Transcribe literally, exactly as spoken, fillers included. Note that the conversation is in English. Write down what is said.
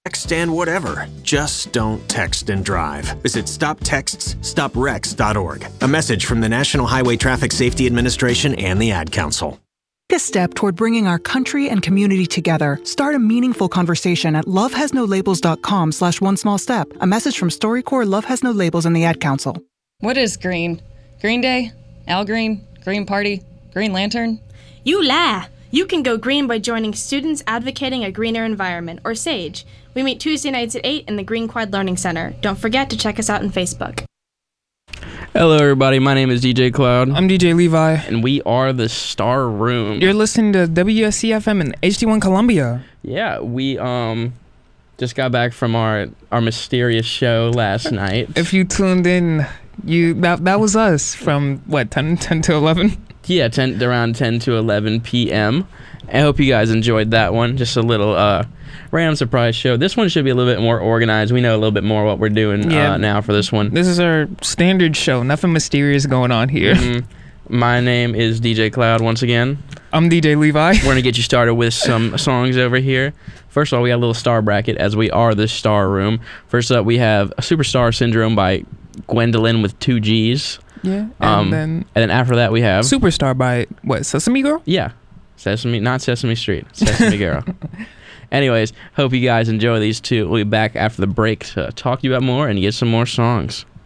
Text and whatever. Just don't text and drive. Visit stop texts stop wrecks dot org. A message from the National Highway Traffic Safety Administration and the Ad Council. Take a step toward bringing our country and community together. Start a meaningful conversation at lovehasnolabels.com slash one small step. A message from StoryCorps, Love Has No Labels, and the Ad Council. What is green? Green Day? Al Green? Green Party? Green Lantern? You lie! You can go green by joining Students Advocating a Greener Environment, or SAGE. We meet Tuesday nights at eight in the Green Quad Learning Center. Don't forget to check us out on Facebook. Hello, everybody. My name is D J Cloud. I'm D J Levi. And we are the Star Room. You're listening to W S C F M and H D one Columbia. Yeah, we um just got back from our our mysterious show last night. If you tuned in, you that that was us from, what, ten, ten to eleven? Yeah, ten, around ten to eleven p.m. I hope you guys enjoyed that one. Just a little uh, random surprise show. This one should be a little bit more organized. We know a little bit more what we're doing yeah. uh, now for this one. This is our standard show. Nothing mysterious going on here. Mm-hmm. My name is D J Cloud once again. I'm D J Levi. We're going to get you started with some songs over here. First of all, we got a little star bracket as we are the Star Room. First up, we have Superstar Syndrome by Gwendolyn with two G's. Yeah, and um, then and then after that we have Superstar by what, Sesame Girl? Yeah, Sesame, not Sesame Street, Sesame Girl. Anyways, hope you guys enjoy these two. We'll be back after the break to talk to you about more and get some more songs.